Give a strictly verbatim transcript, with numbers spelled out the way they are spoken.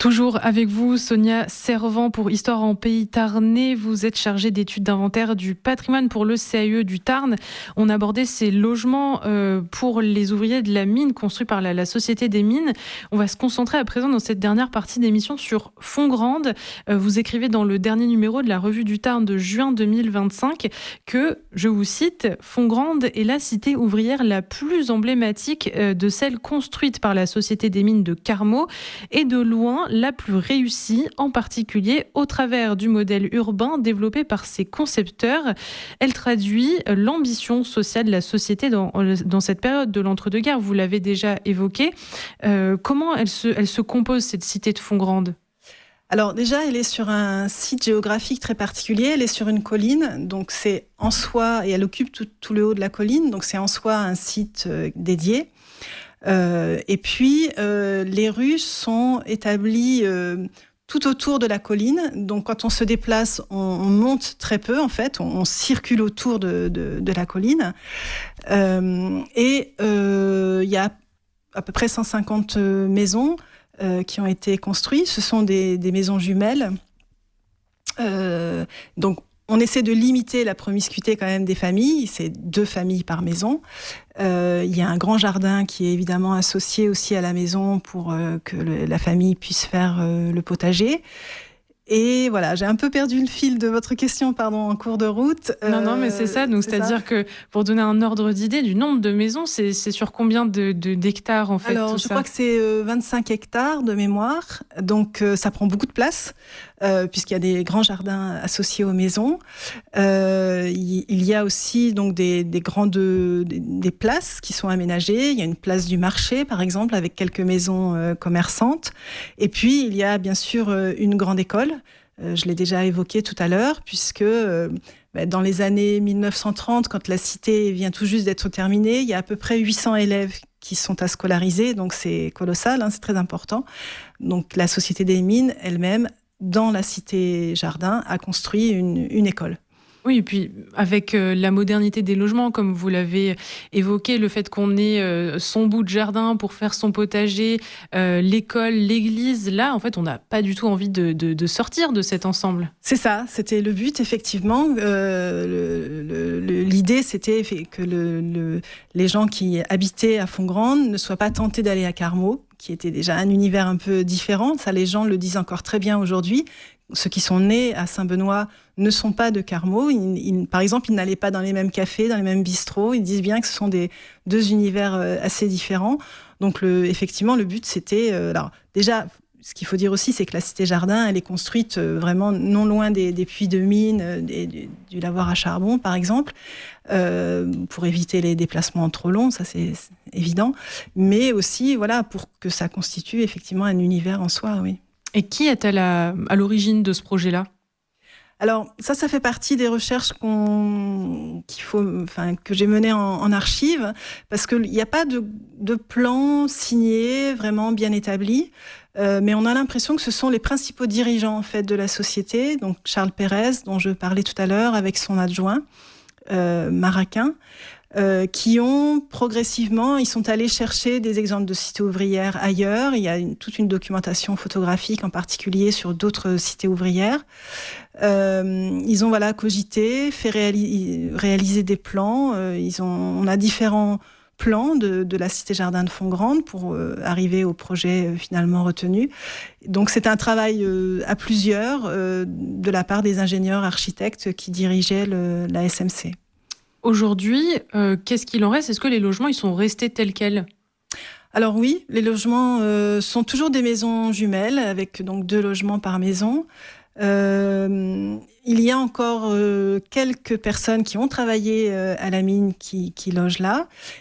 Toujours avec vous, Sonia Servant pour Histoire en Pays Tarnais. Vous êtes chargée d'études d'inventaire du patrimoine pour le C A E du Tarn. On abordait ces logements euh, pour les ouvriers de la mine construits par la, la Société des Mines. On va se concentrer à présent dans cette dernière partie d'émission sur Fongrande. Euh, vous écrivez dans le dernier numéro de la Revue du Tarn de juin deux mille vingt-cinq que, je vous cite, Fongrande est la cité ouvrière la plus emblématique euh, de celle construite par la Société des Mines de Carmaux et de loin la plus réussie, en particulier au travers du modèle urbain développé par ses concepteurs. Elle traduit l'ambition sociale de la société dans, dans cette période de l'entre-deux-guerres. Vous l'avez déjà évoqué. Euh, comment elle se, elle se compose, cette cité de Fongrande ? Alors déjà, elle est sur un site géographique très particulier. Elle est sur une colline, donc c'est en soi, et elle occupe tout, tout le haut de la colline, donc c'est en soi un site euh, dédié. Euh, et puis, euh, les rues sont établies euh, tout autour de la colline. Donc, quand on se déplace, on, on monte très peu, en fait. On, on circule autour de, de, de la colline. Euh, et euh, il y a à peu près cent cinquante maisons euh, qui ont été construites. Ce sont des, des maisons jumelles. Euh, donc, on essaie de limiter la promiscuité quand même des familles. C'est deux familles par maison. Euh, il y a un grand jardin qui est évidemment associé aussi à la maison pour euh, que le, la famille puisse faire euh, le potager. Et voilà, j'ai un peu perdu le fil de votre question, pardon, en cours de route. Non, euh, non, mais c'est ça. Donc, c'est c'est-à-dire ça. que pour donner un ordre d'idée du nombre de maisons, c'est, c'est sur combien de, de, d'hectares en fait? Alors, tout je ça crois que c'est euh, vingt-cinq hectares de mémoire. Donc, euh, ça prend beaucoup de place, euh, puisqu'il y a des grands jardins associés aux maisons. Euh, il y a aussi donc des, des grandes des, des places qui sont aménagées. Il y a une place du marché, par exemple, avec quelques maisons euh, commerçantes. Et puis, il y a bien sûr euh, une grande école. Euh, je l'ai déjà évoqué tout à l'heure, puisque euh, bah, dans les années mille neuf cent trente, quand la cité vient tout juste d'être terminée, il y a à peu près huit cents élèves qui sont à scolariser, donc c'est colossal, hein, c'est très important. Donc la Société des Mines elle-même, dans la cité Jardin, a construit une, une école. Oui, et puis avec euh, la modernité des logements, comme vous l'avez évoqué, le fait qu'on ait euh, son bout de jardin pour faire son potager, euh, l'école, l'église, là, en fait, on n'a pas du tout envie de, de, de sortir de cet ensemble. C'est ça, c'était le but, effectivement. Euh, le, le, le, l'idée, c'était que le, le, les gens qui habitaient à Fongrande ne soient pas tentés d'aller à Carmaux, qui était déjà un univers un peu différent. Ça, les gens le disent encore très bien aujourd'hui. Ceux qui sont nés à Saint-Benoît ne sont pas de Carmaux. Ils, ils, par exemple, ils n'allaient pas dans les mêmes cafés, dans les mêmes bistrots. Ils disent bien que ce sont des deux univers euh, assez différents. Donc, le, effectivement, le but, c'était... Euh, alors, déjà, ce qu'il faut dire aussi, c'est que la Cité Jardin, elle est construite euh, vraiment non loin des, des puits de mine, euh, des, du, du lavoir à charbon, par exemple, euh, pour éviter les déplacements trop longs, ça c'est, c'est évident. Mais aussi, voilà, pour que ça constitue effectivement un univers en soi, oui. Et qui est à, la, à l'origine de ce projet-là ? Alors ça, ça fait partie des recherches qu'on, qu'il faut, enfin, que j'ai menées en, en archive, parce qu'il n'y a pas de, de plan signé, vraiment bien établi, euh, mais on a l'impression que ce sont les principaux dirigeants en fait, de la société, donc Charles Pérez, dont je parlais tout à l'heure, avec son adjoint, euh, Maraquin, Euh, qui ont progressivement, ils sont allés chercher des exemples de cités ouvrières ailleurs. Il y a une, toute une documentation photographique en particulier sur d'autres cités ouvrières. Euh, ils ont voilà cogité, fait réali- réaliser des plans. Euh, ils ont, on a différents plans de, de la cité Jardin de Fongrande pour euh, arriver au projet euh, finalement retenu. Donc c'est un travail euh, à plusieurs euh, de la part des ingénieurs architectes qui dirigeaient le, la S M C. Aujourd'hui, euh, qu'est-ce qu'il en reste ? Est-ce que les logements ils sont restés tels quels ? Alors oui, les logements euh, sont toujours des maisons jumelles, avec donc deux logements par maison. Euh, il y a encore euh, quelques personnes qui ont travaillé euh, à la mine qui, qui logent là.